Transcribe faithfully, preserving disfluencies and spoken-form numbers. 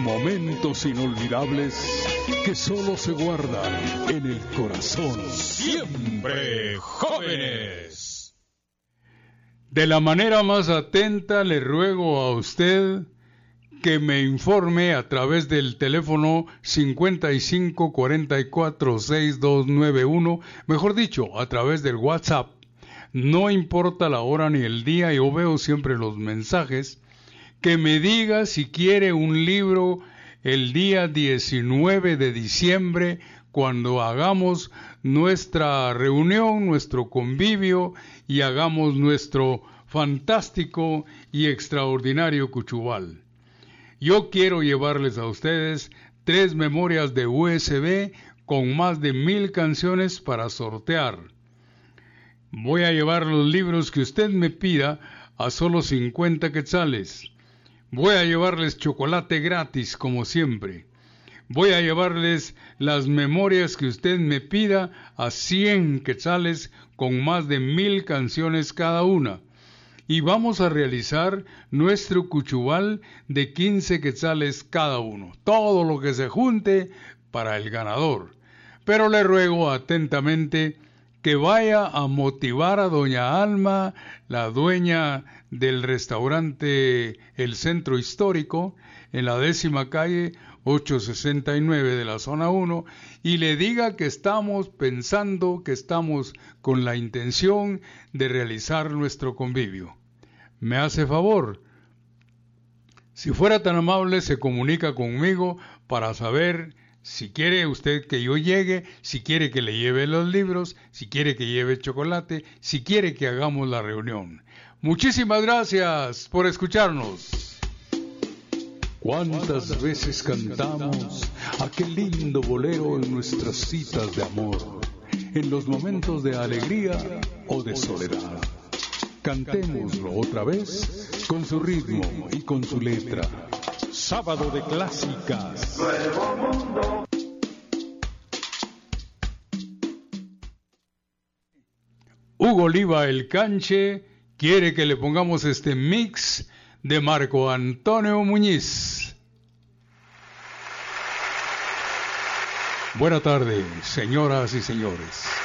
Momentos inolvidables que solo se guardan en el corazón. Siempre jóvenes. De la manera más atenta le ruego a usted que me informe a través del teléfono cincuenta y cinco cuarenta y cuatro sesenta y dos noventa y uno, mejor dicho, a través del WhatsApp. No importa la hora ni el día, yo veo siempre los mensajes. Que me diga si quiere un libro el día diecinueve de diciembre, cuando hagamos nuestra reunión, nuestro convivio y hagamos nuestro fantástico y extraordinario Cuchubal. Yo quiero llevarles a ustedes tres memorias de U S B con más de mil canciones para sortear. Voy a llevar los libros que usted me pida a solo cincuenta quetzales. Voy a llevarles chocolate gratis como siempre. Voy a llevarles las memorias que usted me pida a cien quetzales con más de mil canciones cada una. Y vamos a realizar nuestro Cuchubal de quince quetzales cada uno. Todo lo que se junte para el ganador. Pero le ruego atentamente que vaya a motivar a doña Alma, la dueña del restaurante El Centro Histórico, en la décima calle ochocientos sesenta y nueve de la zona uno, y le diga que estamos pensando, que estamos con la intención de realizar nuestro convivio. ¿Me hace favor? Si fuera tan amable, se comunica conmigo para saber si quiere usted que yo llegue, si quiere que le lleve los libros, si quiere que lleve chocolate, si quiere que hagamos la reunión. Muchísimas gracias por escucharnos. ¿Cuántas veces cantamos aquel lindo bolero en nuestras citas de amor, en los momentos de alegría o de soledad? Cantémoslo otra vez con su ritmo y con su letra. Sábado de clásicas. Nuevo mundo. Hugo Oliva el Canche quiere que le pongamos este mix de Marco Antonio Muñiz. Buena tarde, señoras y señores.